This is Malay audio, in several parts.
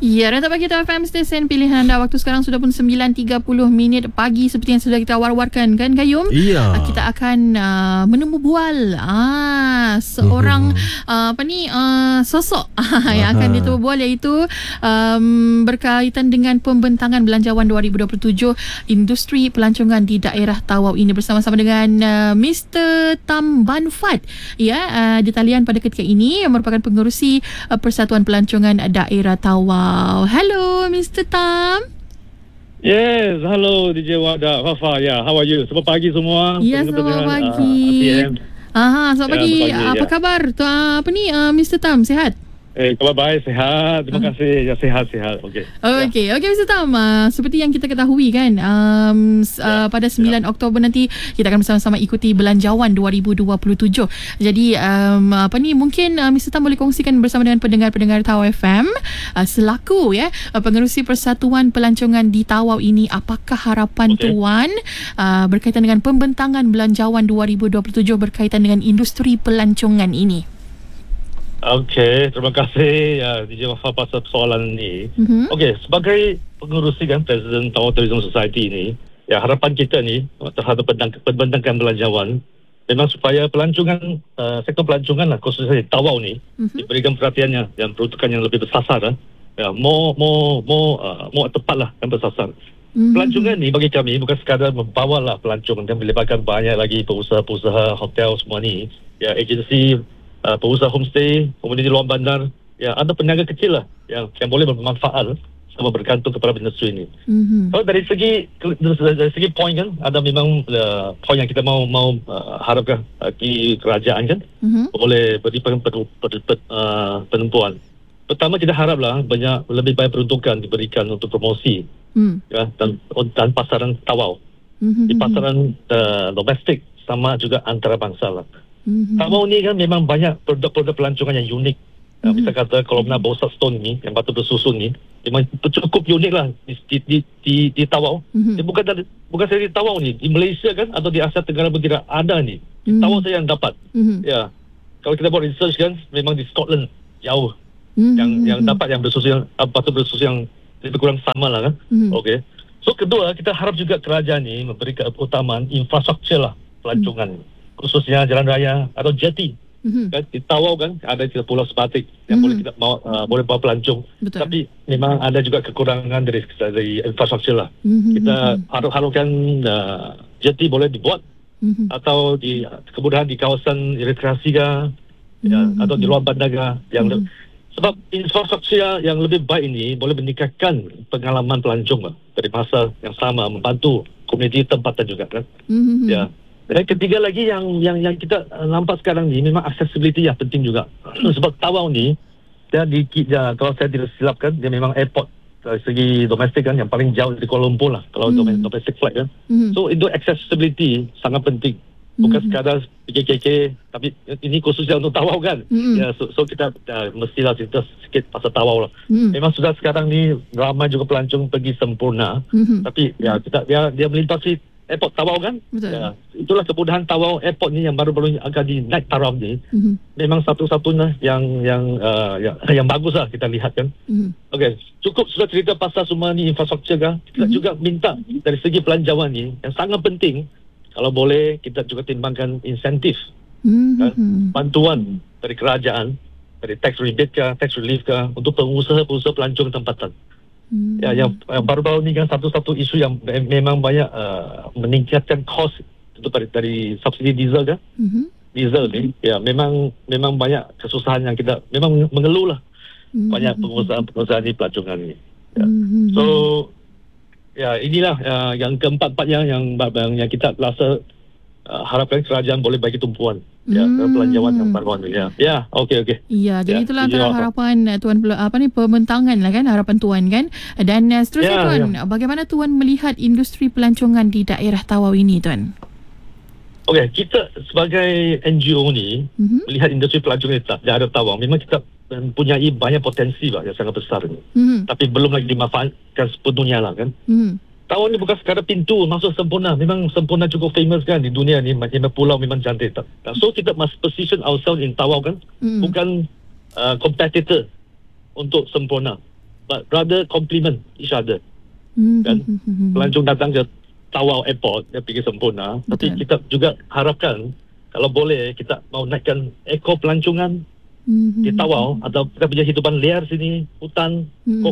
Ya, Rata Pagi FM stesen pilihan anda. Waktu sekarang sudah pun 9.30 pagi seperti yang sudah kita war-warkan kan Kayum? Iya. Kita akan menemu bual seorang sosok yang akan ditemu bual, iaitu berkaitan dengan pembentangan belanjawan 2027 industri pelancongan di daerah Tawau ini, bersama-sama dengan Mr. Tam Ban Fat, di talian pada ketika ini, yang merupakan pengerusi Persatuan Pelancongan Daerah Tawau. Hello, Mr. Tam. Yes, hello DJ Wada, Fafa. Ya, how are you? Selamat pagi semua. Ya, selamat pagi. Selamat pagi. Apa khabar? Mr. Tam, sihat? Khabar baik, sehat. Terima kasih. Ya, sehat-sehat. Okey, Mr. Tam, seperti yang kita ketahui kan, pada 9 Oktober nanti kita akan bersama-sama ikuti Belanjawan 2027. Jadi mungkin Mr. Tam boleh kongsikan bersama dengan pendengar-pendengar Tawau FM selaku pengerusi Persatuan Pelancongan di Tawau ini, apakah harapan tuan berkaitan dengan pembentangan Belanjawan 2027 berkaitan dengan industri pelancongan ini? Okey, terima kasih DJ Wafa pasal soalan ni. Okey, sebagai pengerusi kan Presiden Tawau Tourism Society ni, harapan kita ni terhadap pembentangan belanjawan memang supaya pelancongan, sektor pelancongan khususnya di Tawau ni diberikan perhatiannya yang peruntukan yang lebih bersasar, more tepat dan bersasar. Pelancongan ni bagi kami bukan sekadar membawa pelancongan dan melibatkan banyak lagi pengusaha-pengusaha hotel semua ni, agensi, pengusaha homestay, komuniti luar bandar, ada peniaga kecil yang boleh bermanfaat sama bergantung kepada industri ini. Kalau dari segi poin kan, ada memang poin yang kita mau harapkan di kerajaan kan, boleh beri penentuan. Pertama, kita haraplah lebih banyak peruntukan diberikan untuk promosi dan pasaran Tawau, di pasaran domestik sama juga antarabangsa lah. Tawau ni kan memang banyak produk-produk pelancongan yang unik. Bisa kata kalau nak Bosat Stone ni, yang batu bersusun ni, memang cukup unik lah di Tawau. Dia bukan saja di Tawau ni, di Malaysia kan atau di Asia Tenggara pun tidak ada ni. Tawau saya yang dapat. Kalau kita buat research kan, memang di Scotland jauh. Yang dapat yang bersusun, batu bersusun yang lebih kurang sama lah kan. Okey. So kedua, kita harap juga kerajaan ni memberikan keutamaan infrastruktur pelancongan, khususnya jalan raya atau jeti. Kan, di Tawau kan ada Pulau Sebatik yang boleh kita boleh bawa pelancong. Betul. Tapi memang ada juga kekurangan dari infrastruktur lah. Kita harapkan jeti boleh dibuat atau kemudahan di kawasan rekreasi atau di luar bandar yang sebab infrastruktur yang lebih baik ini boleh meningkatkan pengalaman pelancong dari masa yang sama, membantu komuniti tempatan juga kan. Dan ketiga lagi yang kita nampak sekarang ni, memang accessibility yang penting juga. Sebab Tawau ni kalau saya tidak silapkan, dia memang airport dari segi domestik kan yang paling jauh dari Kuala Lumpur lah kalau domestic flight kan. So itu accessibility sangat penting. Bukan sekadar PKK, tapi ini khususnya untuk Tawau kan. So kita mestilah cerita sikit pasal Tawau lah. Memang sudah sekarang ni ramai juga pelancong pergi sempurna. Tapi dia melintasi airport Tawau kan. Itulah kemudahan Tawau airport ni yang baru-baru akan naik taraf ni. Memang satu-satunya yang bagus lah kita lihat kan. Okey, cukup sudah cerita pasal semua ni infrastruktur kan. Kita juga minta dari segi pelanjawan ni yang sangat penting, kalau boleh kita juga timbangkan insentif kan? Bantuan dari kerajaan, dari tax rebate tax relief untuk pengusaha-pengusaha pelancong tempatan. Yang baru-baru ni kan satu-satu isu yang memang banyak meningkatkan kos itu dari subsidi diesel kan. Diesel ni memang banyak kesusahan yang kita memang mengeluh lah. Banyak pengusaha ni pelancongan ni. So inilah yang keempat-empatnya yang kita rasa harapkan kerajaan boleh bagi tumpuan pelanjawan yang baruan ni. Okey. Jadi itulah antara harapan tuan pembentangan lah kan, harapan tuan kan. Dan seterusnya tuan, bagaimana tuan melihat industri pelancongan di daerah Tawau ini tuan? Okey, kita sebagai NGO ni melihat industri pelancongan di daerah Tawau, memang kita mempunyai banyak potensi yang sangat besar ni. Tapi belum lagi dimanfaatkan sepenuhnya lah kan. Tawau ni bukan sekadar pintu masuk sempurna. Memang sempurna cukup famous kan di dunia ni. Macam pulau memang cantik. So kita must position ourselves in Tawau kan. Bukan competitor untuk sempurna. but rather complement each other. Kan? Pelancong datang ke Tawau Airport, dia pergi sempurna. Betul. Tapi kita juga harapkan, kalau boleh, kita mau naikkan eko pelancongan di Tawau, atau kita punya hidupan liar sini, hutan,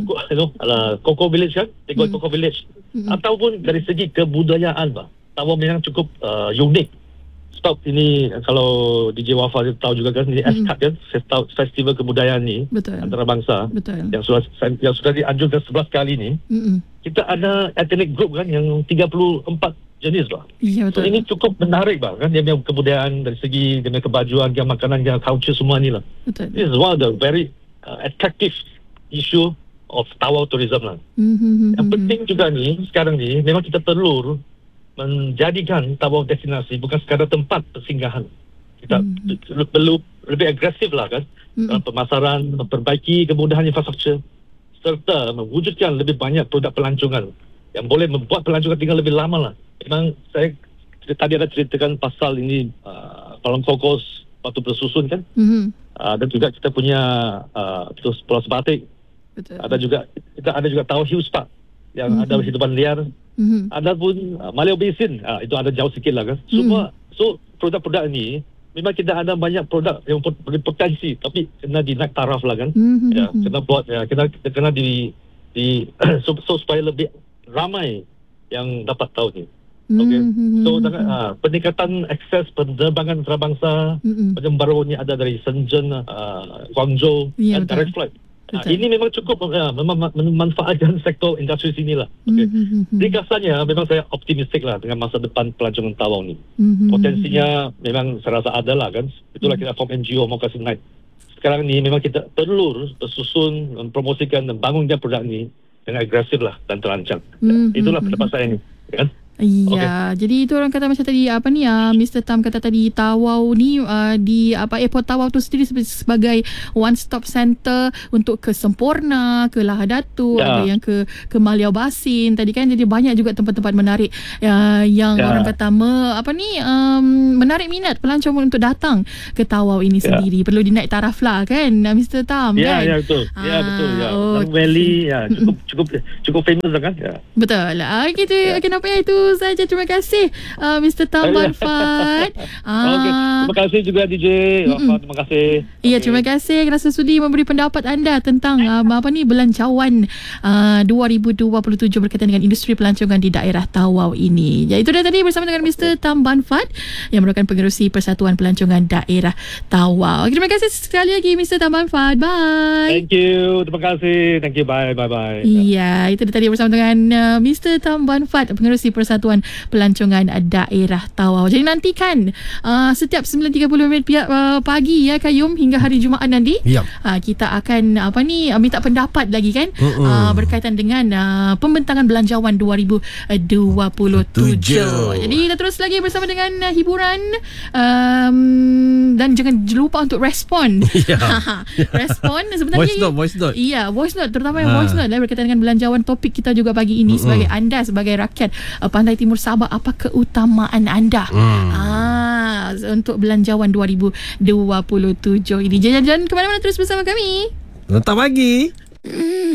Koko Village kan? Koko Village. Ataupun dari segi kebudayaan, Tawau memang cukup unik. Sebab ini, kalau DJ Wafa tahu juga kan, ini SCAT kan, Festival Kebudayaan ni, antarabangsa, yang sudah dianjurkan 11 kali ni. Kita ada ethnic group kan, yang 34 jenis lah. Ya, so ini cukup menarik kan, dia punya kebudayaan dari segi dia punya kebajuan, dia makanan, dia culture semua ni lah. Betul. This is one of the very attractive issue of Tawau tourism lah. Yang penting juga ni, sekarang ni, memang kita perlu menjadikan Tawau destinasi bukan sekadar tempat persinggahan. Kita perlu lebih agresif lah kan, dalam pemasaran, memperbaiki kemudahan infrastruktur, serta mewujudkan lebih banyak produk pelancongan yang boleh membuat pelancongan tinggal lebih lama lah. Memang saya tadi ada ceritakan pasal ini Palang Kokos, Batu Bersusun kan, dan juga kita punya Pulau Sebatik. Ada juga Tawau Hills Park yang ada hidupan liar. Ada pun Maleo Basin, itu ada jauh sikit lah kan. Semua, so produk-produk ini memang kita ada banyak produk yang berpotensi, tapi kena dinaik taraf lah kan. Kena buat, kena di so supaya lebih ramai yang dapat tahu ni. Okay. So peningkatan akses penerbangan antarabangsa, macam baru ni ada dari Shenzhen, Guangzhou, dan direct flight. Ini memang cukup memanfaatkan sektor industri sini lah. Okay. Ringkasannya, memang saya optimistik lah dengan masa depan pelancongan Tawau ni. Potensinya memang saya rasa ada lah kan. Itulah kita form NGO mau kasih naik. Sekarang ni memang kita perlu bersusun, mempromosikan dan bangunkan produk ni dengan agresif lah dan terancang. Itulah pendapat saya ni. Kan? Iya, jadi itu orang kata macam tadi Mr. Tam kata tadi, Tawau ni di Airport Tawau tu sendiri sebagai one stop center untuk ke Semporna, ke Lahad Datu, ada yang ke Maleo Basin tadi kan. Jadi banyak juga tempat-tempat menarik yang orang kata menarik minat pelancong untuk datang ke Tawau ini sendiri. Perlu dinaik taraf lah kan, Mr. Tam kan? Ya, betul. Lang Valley cukup famous lah kan? Betul. Gitu. Kenapa itu saja. Terima kasih Mr. Tam Ban Fad. Terima kasih juga DJ Wafa. Terima kasih. Ya, terima kasih kerana sudi memberi pendapat anda tentang belanjawan 2027 berkaitan dengan industri pelancongan di daerah Tawau ini. Ya, itu dah tadi bersama dengan Mr. Tam Ban Fad yang merupakan pengerusi Persatuan Pelancongan Daerah Tawau. Terima kasih sekali lagi Mr. Tam Ban Fad. Bye. Thank you. Terima kasih. Thank you. Bye. Ya, itu dah tadi bersama dengan Mr. Tam Ban Fad, pengerusi Persatuan Pelancongan Daerah Tawau. Jadi nantikan setiap 9.30 pagi ya Kayum, hingga hari Jumaat nanti kita akan minta pendapat lagi kan berkaitan dengan pembentangan belanjawan 2027. Jadi kita terus lagi bersama dengan hiburan dan jangan lupa untuk respon. Respon sebenarnya voice note. Ya, voice note, terutama yang voice note berkaitan dengan belanjawan topik kita juga pagi ini. Sebagai anda, sebagai rakyat Pantai Timur Sabah, apa keutamaan anda untuk belanjawan 2027 ini? Jangan ke mana-mana, terus bersama kami. Selamat pagi.